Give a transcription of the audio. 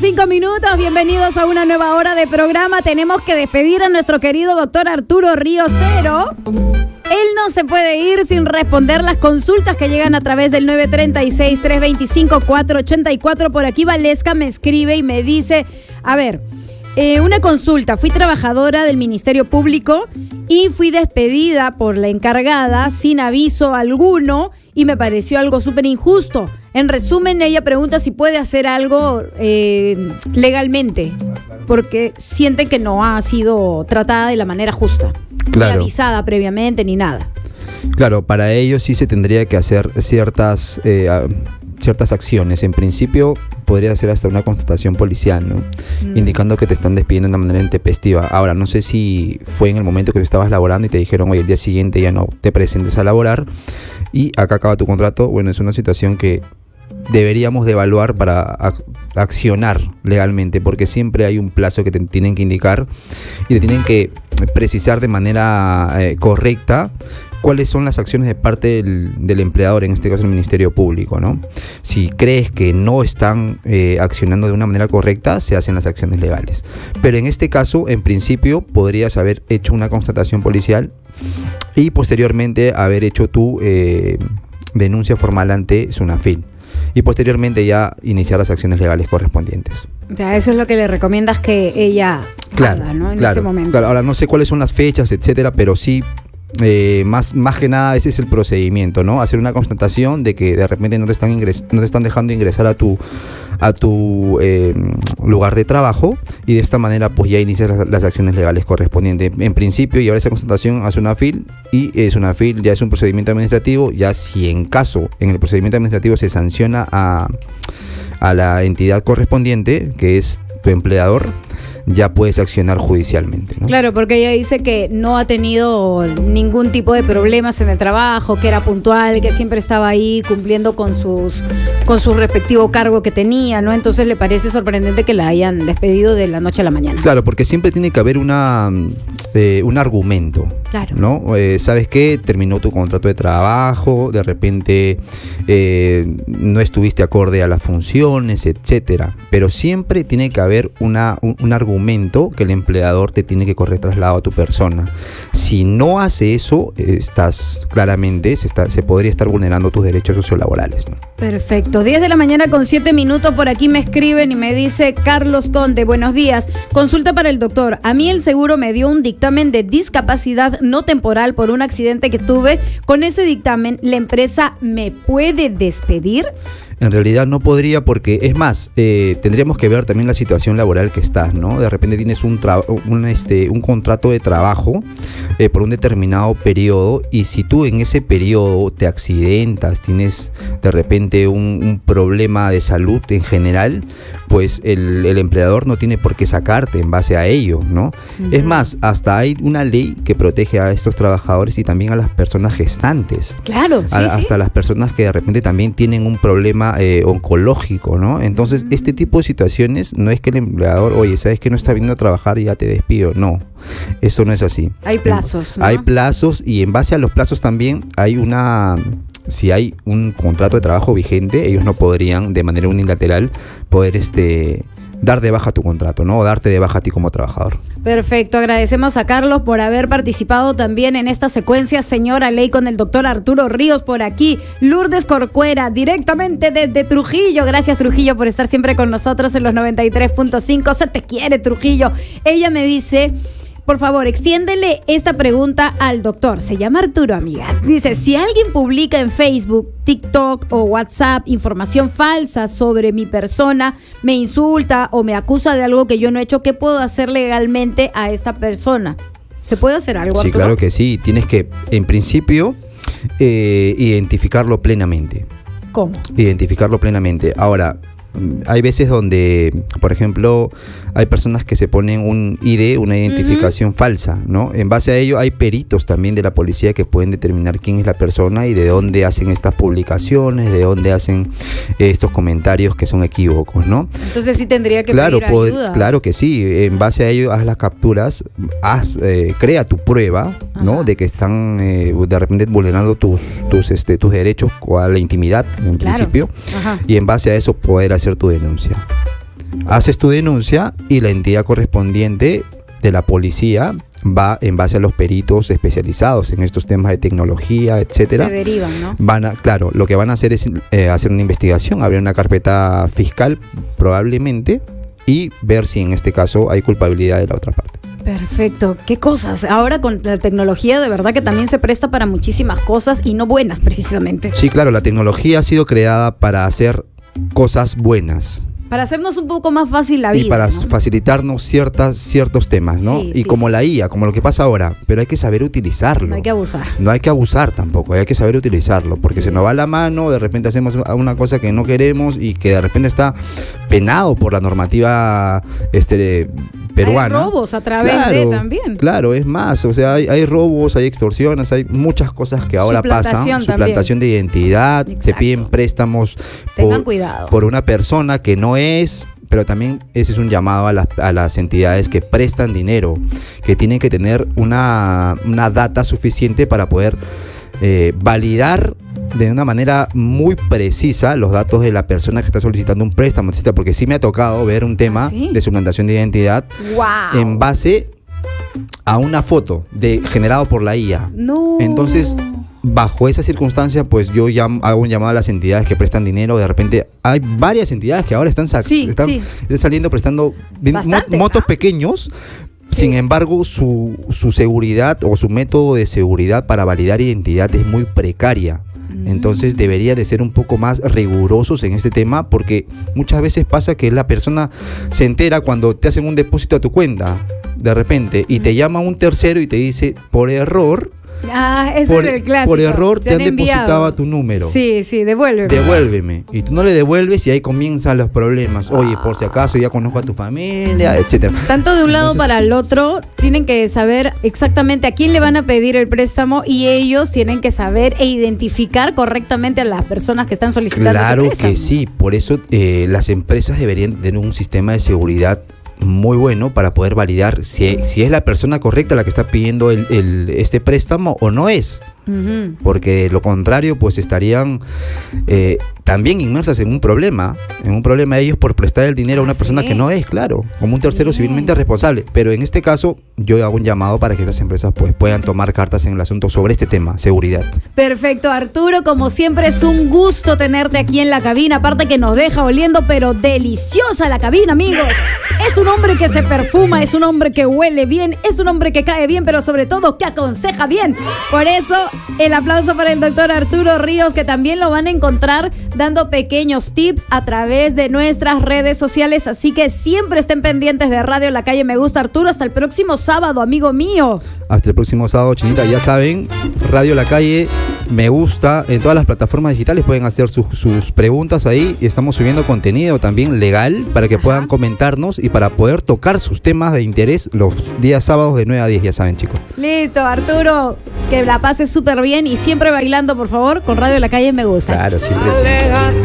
5 minutos, bienvenidos a una nueva hora de programa. Tenemos que despedir a nuestro querido doctor Arturo Ríos, pero él no se puede ir sin responder las consultas que llegan a través del 936-325-484. Por aquí Valesca me escribe y me dice, a ver, una consulta, fui trabajadora del Ministerio Público y fui despedida por la encargada sin aviso alguno y me pareció algo súper injusto. En resumen, ella pregunta si puede hacer algo legalmente, porque siente que no ha sido tratada de la manera justa, claro, ni avisada previamente, ni nada. Claro, para ello sí se tendría que hacer ciertas acciones. En principio podría ser hasta una constatación policial, ¿no? Indicando que te están despidiendo de una manera intempestiva. Ahora, no sé si fue en el momento que tú estabas laborando y te dijeron, oye, el día siguiente ya no te presentes a laborar y acá acaba tu contrato. Bueno, es una situación que deberíamos de evaluar para accionar legalmente, porque siempre hay un plazo que te tienen que indicar y te tienen que precisar de manera correcta cuáles son las acciones de parte del empleador, en este caso el Ministerio Público, ¿no? Si crees que no están accionando de una manera correcta, se hacen las acciones legales. Pero en este caso, en principio, podrías haber hecho una constatación policial y posteriormente haber hecho tu denuncia formal ante SUNAFIL. Y posteriormente ya iniciar las acciones legales correspondientes. O sea, eso es lo que le recomiendas que ella haga, ¿no? En este momento. Claro, ahora no sé cuáles son las fechas, etcétera, pero sí, más que nada ese es el procedimiento, ¿no? Hacer una constatación de que de repente no te están dejando ingresar a tu lugar de trabajo, y de esta manera pues ya iniciar las acciones legales correspondientes. En principio llevar esa constatación a SUNAFIL, y SUNAFIL ya es un procedimiento administrativo. Ya si en caso en el procedimiento administrativo se sanciona a la entidad correspondiente, que es tu empleador, ya puedes accionar judicialmente, ¿no? Claro, porque ella dice que no ha tenido ningún tipo de problemas en el trabajo, que era puntual, que siempre estaba ahí cumpliendo con su respectivo cargo que tenía, ¿no? Entonces le parece sorprendente que la hayan despedido de la noche a la mañana. Claro, porque siempre tiene que haber un argumento, claro, ¿no? ¿Sabes qué? Terminó tu contrato de trabajo, de repente no estuviste acorde a las funciones, etcétera. Pero siempre tiene que haber un argumento que el empleador te tiene que correr traslado a tu persona. Si no hace eso, se podría estar vulnerando tus derechos sociolaborales, ¿no? Perfecto. 10 de la mañana con 7 minutos. Por aquí me escriben y me dice Carlos Conde, buenos días. Consulta para el doctor. A mí el seguro me dio un dictamen de discapacidad no temporal por un accidente que tuve. Con ese dictamen, ¿la empresa me puede despedir? En realidad no podría, porque es más, tendríamos que ver también la situación laboral que estás, ¿no? De repente tienes un contrato de trabajo por un determinado periodo, y si tú en ese periodo te accidentas, tienes de repente un problema de salud en general, pues el empleador no tiene por qué sacarte en base a ello, ¿no? Uh-huh. Es más, hasta hay una ley que protege a estos trabajadores y también a las personas gestantes. Claro, sí, hasta las personas que de repente también tienen un problema oncológico, ¿no? Entonces, este tipo de situaciones no es que el empleador, oye, ¿sabes que no está viniendo a trabajar y ya te despido? No, eso no es así. Hay plazos, ¿no? Hay plazos, y en base a los plazos también si hay un contrato de trabajo vigente, ellos no podrían de manera unilateral poder dar de baja tu contrato, ¿no? O darte de baja a ti como trabajador. Perfecto, agradecemos a Carlos por haber participado también en esta secuencia Señora Ley con el doctor Arturo Ríos. Por aquí, Lourdes Corcuera, directamente desde Trujillo. Gracias, Trujillo, por estar siempre con nosotros en los 93.5. Se te quiere, Trujillo. Ella me dice, por favor, extiéndele esta pregunta al doctor. Se llama Arturo, amiga. Dice, si alguien publica en Facebook, TikTok o WhatsApp información falsa sobre mi persona, me insulta o me acusa de algo que yo no he hecho, ¿qué puedo hacer legalmente a esta persona? ¿Se puede hacer algo, Arturo? Sí, claro que sí. Tienes que, en principio, identificarlo plenamente. ¿Cómo? Identificarlo plenamente. Ahora, hay veces donde, por ejemplo, hay personas que se ponen un ID, una identificación falsa, ¿no? En base a ello hay peritos también de la policía que pueden determinar quién es la persona y de dónde hacen estas publicaciones, de dónde hacen estos comentarios que son equívocos, ¿no? Entonces sí tendría que pedir ayuda. Claro que sí. En base a ello haz las capturas, crea tu prueba, ¿no? Ajá. De que están de repente vulnerando tus derechos a la intimidad, en principio. Ajá. Y en base a eso poder hacer tu denuncia. haces tu denuncia y la entidad correspondiente de la policía va en base a los peritos especializados en estos temas de tecnología, etcétera. Te derivan, ¿no? Claro, lo que van a hacer es hacer una investigación, abrir una carpeta fiscal probablemente y ver si en este caso hay culpabilidad de la otra parte. Perfecto. ¿Qué cosas? Ahora con la tecnología de verdad que también se presta para muchísimas cosas y no buenas precisamente. Sí, claro, la tecnología ha sido creada para hacer cosas buenas. Para hacernos un poco más fácil la vida. Y para ¿no? facilitarnos ciertos temas, ¿no? Sí, y sí, como sí. la IA, como lo que pasa ahora, pero hay que saber utilizarlo. No hay que abusar. No hay que abusar tampoco, hay que saber utilizarlo, porque Sí. se nos va la mano, de repente hacemos una cosa que no queremos y que de repente está penado por la normativa peruana. Hay robos a través de también. Claro, es más, o sea, hay robos, hay extorsiones, hay muchas cosas que ahora pasan. Suplantación de identidad, Exacto. te piden préstamos Tengan cuidado. por una persona que no es. Pero también ese es un llamado a las entidades que prestan dinero, que tienen que tener una data suficiente para poder validar de una manera muy precisa los datos de la persona que está solicitando un préstamo, etc. Porque sí me ha tocado ver un tema ¿Sí? de suplantación de identidad ¡Wow! en base a una foto generado por la IA. No. Entonces, bajo esa circunstancia, pues yo hago un llamado a las entidades que prestan dinero. De repente hay varias entidades que ahora están saliendo prestando montos pequeños. Sí. Sin embargo, su seguridad o su método de seguridad para validar identidad es muy precaria. Entonces debería de ser un poco más rigurosos en este tema, porque muchas veces pasa que la persona se entera cuando te hacen un depósito a tu cuenta de repente y te llama un tercero y te dice por error. Ese es el clásico. Por error te han depositado enviado a tu número. Sí, devuélveme. Devuélveme. Y tú no le devuelves y ahí comienzan los problemas. Oye, por si acaso ya conozco a tu familia, etcétera. Tanto de un lado para el otro, tienen que saber exactamente a quién le van a pedir el préstamo y ellos tienen que saber e identificar correctamente a las personas que están solicitando Claro ese préstamo. que sí. Por eso las empresas deberían tener un sistema de seguridad muy bueno para poder validar si es la persona correcta la que está pidiendo este préstamo o no es. Uh-huh. Porque de lo contrario pues estarían también inmersas en un problema ellos por prestar el dinero a una persona que no es, claro, como un tercero civilmente responsable. Pero en este caso yo hago un llamado para que estas empresas pues puedan tomar cartas en el asunto sobre este tema, seguridad. Perfecto, Arturo, como siempre es un gusto tenerte aquí en la cabina, aparte que nos deja oliendo pero deliciosa la cabina, amigos. Es un hombre que se perfuma, es un hombre que huele bien, es un hombre que cae bien, pero sobre todo que aconseja bien. Por eso el aplauso para el doctor Arturo Ríos, que también lo van a encontrar dando pequeños tips a través de nuestras redes sociales, así que siempre estén pendientes de Radio La Calle Me Gusta. Arturo, hasta el próximo sábado, amigo mío. Hasta el próximo sábado, Chinita, ya saben, Radio La Calle Me Gusta, en todas las plataformas digitales pueden hacer sus preguntas ahí, y estamos subiendo contenido también legal para que puedan comentarnos y para poder tocar sus temas de interés los días sábados de 9 a 10, ya saben, chicos. Listo, Arturo, que la pases súper bien y siempre bailando, por favor, con Radio La Calle Me Gusta. Claro, siempre.